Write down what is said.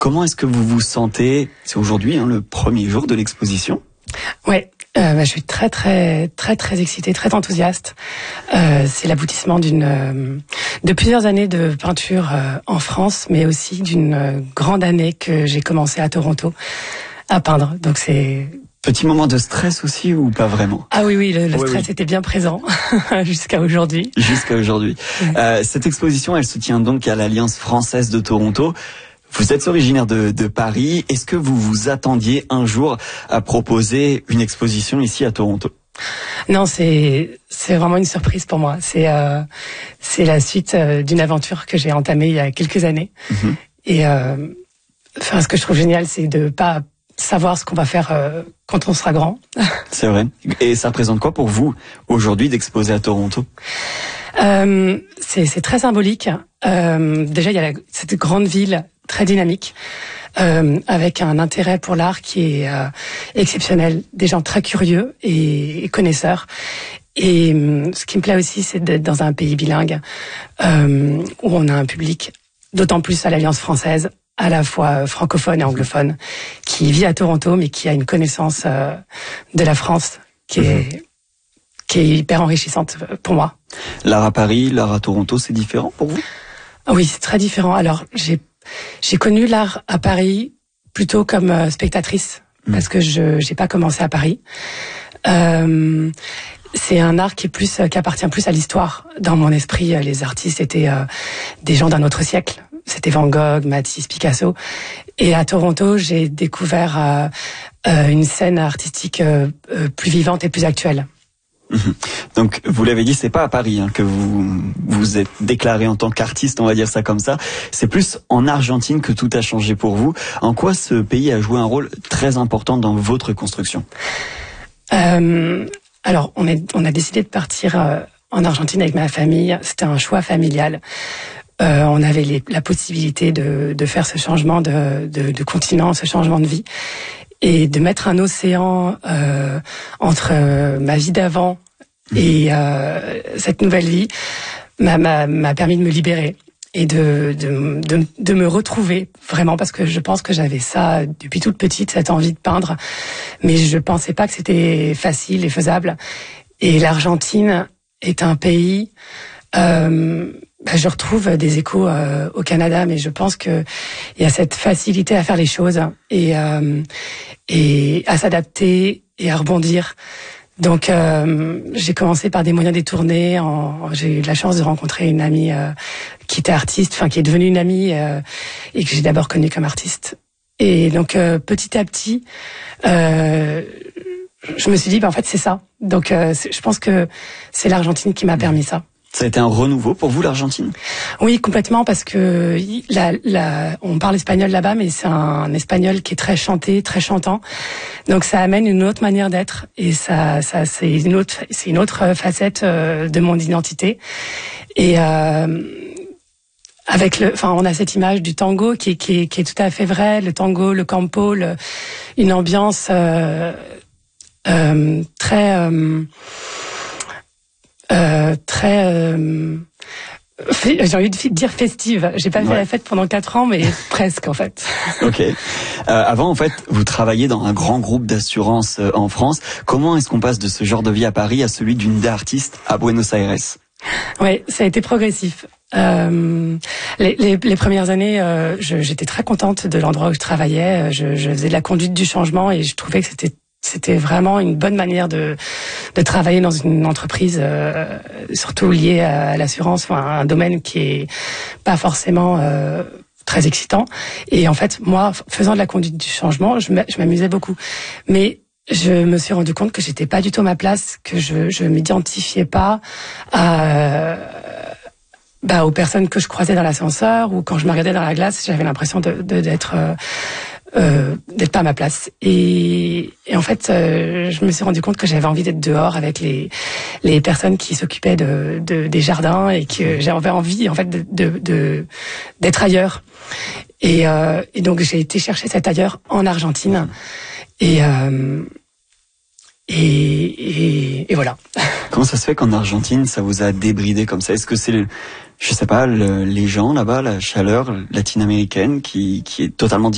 Comment est-ce que vous vous sentez? C'est aujourd'hui le premier jour de l'exposition. Ouais, je suis très excitée, très enthousiaste. C'est l'aboutissement de plusieurs années de peinture en France, mais aussi d'une grande année que j'ai commencé à Toronto à peindre. Donc c'est Petit moment de stress aussi ou pas vraiment? Ah oui, le stress était bien présent jusqu'à aujourd'hui. Jusqu'à aujourd'hui. Cette exposition, elle se tient donc à l'Alliance française de Toronto. Vous êtes originaire de Paris. Est-ce que vous vous attendiez un jour à proposer une exposition ici à Toronto? Non, c'est vraiment une surprise pour moi. C'est la suite d'une aventure que j'ai entamée il y a quelques années. Mm-hmm. Et ce que je trouve génial, c'est de pas savoir ce qu'on va faire quand on sera grand. C'est vrai. Et ça représente quoi pour vous aujourd'hui d'exposer à Toronto? C'est très symbolique. Déjà, il y a cette grande ville très dynamique, avec un intérêt pour l'art qui est exceptionnel, des gens très curieux et connaisseurs. Et ce qui me plaît aussi, c'est d'être dans un pays bilingue, où on a un public, d'autant plus à l'Alliance française, à la fois francophone et anglophone, qui vit à Toronto, mais qui a une connaissance de la France qui est hyper enrichissante pour moi. L'art à Paris, l'art à Toronto, c'est différent pour vous? Oui, c'est très différent. Alors, j'ai connu l'art à Paris plutôt comme spectatrice, parce que j'ai pas commencé à Paris. C'est un art qui appartient plus à l'histoire. Dans mon esprit, les artistes étaient des gens d'un autre siècle. C'était Van Gogh, Matisse, Picasso. Et à Toronto, j'ai découvert une scène artistique plus vivante et plus actuelle. Donc, vous l'avez dit, c'est pas à Paris que vous êtes déclaré en tant qu'artiste, on va dire ça comme ça. C'est plus en Argentine que tout a changé pour vous. En quoi ce pays a joué un rôle très important dans votre construction? Alors, on a décidé de partir en Argentine avec ma famille. C'était un choix familial. On avait la possibilité de faire ce changement de continent, ce changement de vie, et de mettre un océan entre ma vie d'avant et cette nouvelle vie m'a permis de me libérer et de me retrouver vraiment, parce que je pense que j'avais ça depuis toute petite, cette envie de peindre, mais je pensais pas que c'était facile et faisable. Et l'Argentine est un pays, je retrouve des échos au Canada, mais je pense que il y a cette facilité à faire les choses et à s'adapter et à rebondir. Donc j'ai commencé par des moyens détournés. J'ai eu de la chance de rencontrer une amie qui était artiste, qui est devenue une amie et que j'ai d'abord connue comme artiste. Et donc petit à petit, je me suis dit, en fait, c'est ça. Donc je pense que c'est l'Argentine qui m'a permis ça. Ça a été un renouveau pour vous, l'Argentine? Oui, complètement, parce que on parle espagnol là-bas, mais c'est un espagnol qui est très chanté, très chantant. Donc ça amène une autre manière d'être, et ça c'est une autre facette de mon identité. Et on a cette image du tango qui est tout à fait vraie. Le tango, le campo, une ambiance très j'ai envie de dire festive. J'ai pas fait la fête pendant 4 ans, mais presque en fait. Ok. Avant, en fait, vous travailliez dans un grand groupe d'assurance en France. Comment est-ce qu'on passe de ce genre de vie à Paris à celui d'une d'artiste à Buenos Aires? Ouais, ça a été progressif. Les premières années, j'étais très contente de l'endroit où je travaillais. Je faisais de la conduite du changement et je trouvais que c'était vraiment une bonne manière de travailler dans une entreprise, surtout liée à l'assurance, un domaine qui est pas forcément très excitant. Et en fait, moi, faisant de la conduite du changement, je m'amusais beaucoup. Mais je me suis rendu compte que j'étais pas du tout à ma place, que je m'identifiais pas aux personnes que je croisais dans l'ascenseur, ou quand je me regardais dans la glace, j'avais l'impression d'être pas à ma place. Et en fait, je me suis rendu compte que j'avais envie d'être dehors avec les personnes qui s'occupaient des jardins, et que j'avais envie en fait d'être ailleurs. Et donc j'ai été chercher cet ailleurs en Argentine. Et voilà. Comment ça se fait qu'en Argentine, ça vous a débridé comme ça? Est-ce que c'est, je sais pas, les gens là-bas, la chaleur latino-américaine qui est totalement différente?